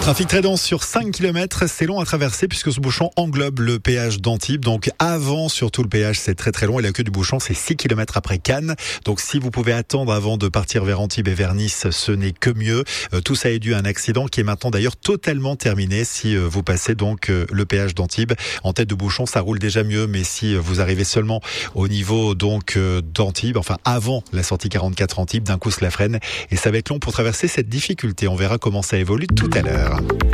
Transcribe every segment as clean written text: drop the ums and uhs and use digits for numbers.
Trafic très dense sur 5 km, c'est long à traverser puisque ce bouchon englobe le péage d'Antibes. Donc avant, surtout le péage, c'est très très long et la queue du bouchon, c'est 6 km après Cannes. Donc si vous pouvez attendre avant de partir vers Antibes et vers Nice, ce n'est que mieux. Tout ça est dû à un accident qui est maintenant d'ailleurs totalement terminé. Si vous passez donc le péage d'Antibes, en tête de bouchon, ça roule déjà mieux. Mais si vous arrivez seulement au niveau donc d'Antibes, enfin avant la sortie 44 Antibes, d'un coup cela freine et ça va être long pour traverser cette difficulté. On verra comment ça évolue tout à l'heure.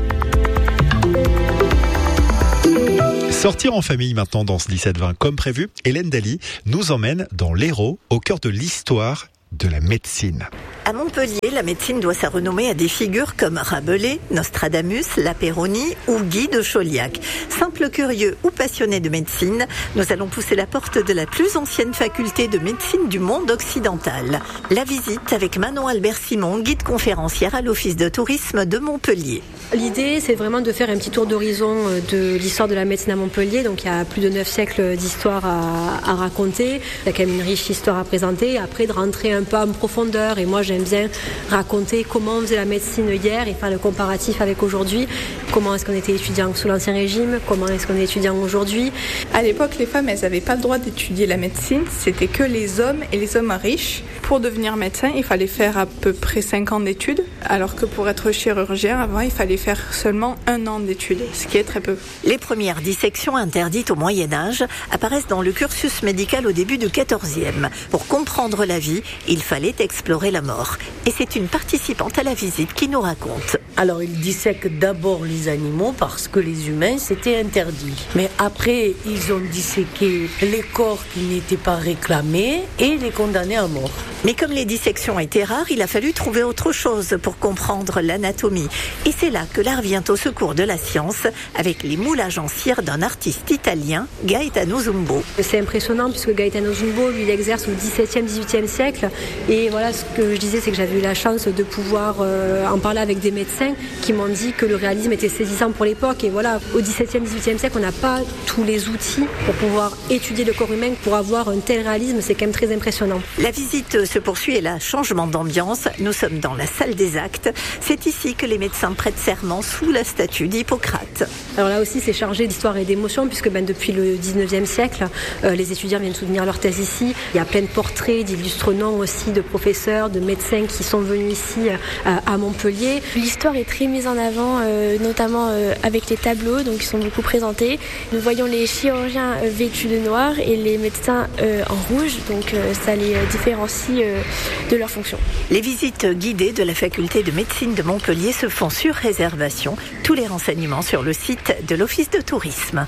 Sortir en famille maintenant dans ce 17-20 comme prévu, Hélène Daly nous emmène dans l'Hérault, au cœur de l'histoire de la médecine. À Montpellier, la médecine doit sa renommée à des figures comme Rabelais, Nostradamus, La Peyronie ou Guy de Chauliac. Simple curieux ou passionné de médecine, nous allons pousser la porte de la plus ancienne faculté de médecine du monde occidental. La visite avec Manon Albert-Simon, guide conférencière à l'Office de tourisme de Montpellier. L'idée, c'est vraiment de faire un petit tour d'horizon de l'histoire de la médecine à Montpellier. Donc il y a plus de 9 siècles d'histoire à raconter. Il y a quand même une riche histoire à présenter. Après, de rentrer un peu en profondeur. Et moi, j'aime bien raconter comment on faisait la médecine hier et faire le comparatif avec aujourd'hui. Comment est-ce qu'on était étudiant sous l'Ancien Régime? Comment est-ce qu'on est étudiant aujourd'hui? À l'époque, les femmes, elles n'avaient pas le droit d'étudier la médecine. C'était que les hommes et les hommes riches. Pour devenir médecin, il fallait faire à peu près 5 ans d'études. Alors que pour être chirurgien, avant, il fallait faire seulement 1 an d'études, ce qui est très peu. Les premières dissections interdites au Moyen-Âge apparaissent dans le cursus médical au début du XIVe. Pour comprendre la vie, il fallait explorer la mort. Et c'est une participante à la visite qui nous raconte. Alors, ils dissèquent d'abord les animaux parce que les humains, c'était interdit. Mais après, ils ont disséqué les corps qui n'étaient pas réclamés et les condamnés à mort. Mais comme les dissections étaient rares, il a fallu trouver autre chose pour comprendre l'anatomie. Et c'est là que l'art vient au secours de la science, avec les moulages en cire d'un artiste italien, Gaetano Zumbo. C'est impressionnant puisque Gaetano Zumbo, lui, il exerce au XVIIe, XVIIIe siècle. Et voilà, ce que je disais, c'est que j'avais eu la chance de pouvoir en parler avec des médecins qui m'ont dit que le réalisme était saisissant pour l'époque. Et voilà, au XVIIe, XVIIIe siècle, on n'a pas tous les outils pour pouvoir étudier le corps humain, pour avoir un tel réalisme, c'est quand même très impressionnant. La visite se poursuit et là, changement d'ambiance. Nous sommes dans la salle des actes. C'est ici que les médecins prêtent serment sous la statue d'Hippocrate. Alors là aussi, c'est chargé d'histoire et d'émotion puisque depuis le 19e siècle, les étudiants viennent soutenir leur thèse ici. Il y a plein de portraits, d'illustres noms aussi, de professeurs, de médecins qui sont venus ici à Montpellier. L'histoire est très mise en avant, notamment avec les tableaux, donc ils sont beaucoup présentés. Nous voyons les chirurgiens vêtus de noir et les médecins en rouge, donc ça les différencie de leur fonction. Les visites guidées de la faculté de médecine de Montpellier se font sur réservation. Tous les renseignements sur le site de l'Office de tourisme.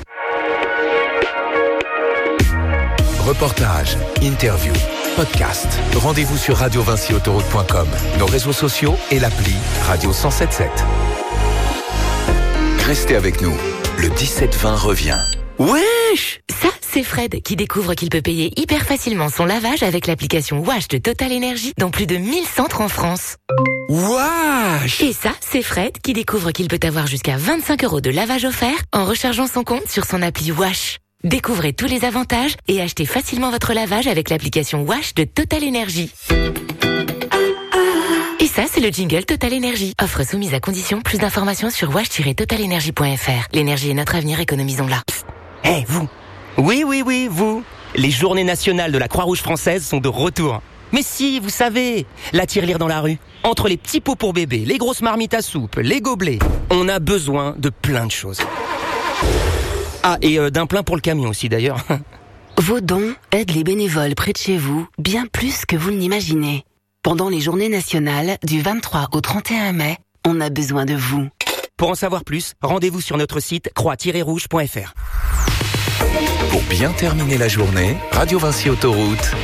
Reportages, interviews, podcasts. Rendez-vous sur radiovincyautoroute.com, nos réseaux sociaux et l'appli Radio 107.7. Restez avec nous. Le 17-20 revient. Wesh! Ça, c'est Fred qui découvre qu'il peut payer hyper facilement son lavage avec l'application Wash de Total Energy dans plus de 1000 centres en France. Wesh! Et ça, c'est Fred qui découvre qu'il peut avoir jusqu'à 25 € de lavage offert en rechargeant son compte sur son appli Wash. Découvrez tous les avantages et achetez facilement votre lavage avec l'application Wash de Total Energy. Et ça, c'est le jingle Total Energy. Offre soumise à condition. Plus d'informations sur wash-totalenergy.fr. L'énergie est notre avenir, économisons-la. Hé, vous! Oui, vous! Les journées nationales de la Croix-Rouge française sont de retour. Mais si, vous savez, la tirelire dans la rue, entre les petits pots pour bébé, les grosses marmites à soupe, les gobelets, on a besoin de plein de choses. Ah, et d'un plein pour le camion aussi d'ailleurs. Vos dons aident les bénévoles près de chez vous bien plus que vous ne l'imaginez. Pendant les journées nationales, du 23 au 31 mai, on a besoin de vous. Pour en savoir plus, rendez-vous sur notre site croix-rouge.fr. Pour bien terminer la journée, Radio Vinci Autoroute